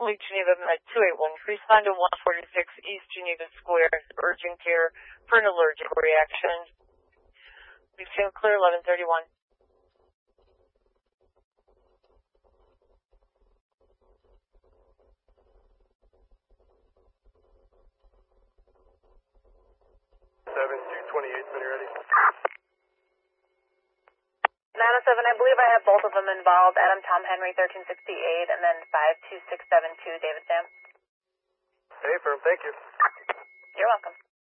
Lake Geneva, 281. Respond to 146 East Geneva Square, urgent care for an allergic reaction. We've seen clear 1131. Ready. 907, I believe I have both of them involved. Adam Tom Henry, 1368, and then 52672, David Sam. Hey, firm, thank you. You're welcome.